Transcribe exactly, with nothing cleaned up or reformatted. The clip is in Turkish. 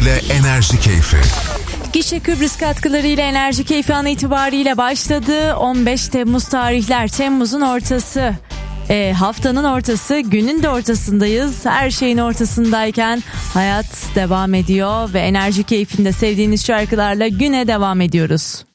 katkılarıyla Enerji Keyfi. Gişe Kıbrıs katkılarıyla Enerji Keyfi an itibariyle başladı. on beş Temmuz tarihler, Temmuz'un ortası. E, haftanın ortası, günün de ortasındayız. Her şeyin ortasındayken hayat devam ediyor ve Enerji Keyfi'nde sevdiğiniz şarkılarla güne devam ediyoruz.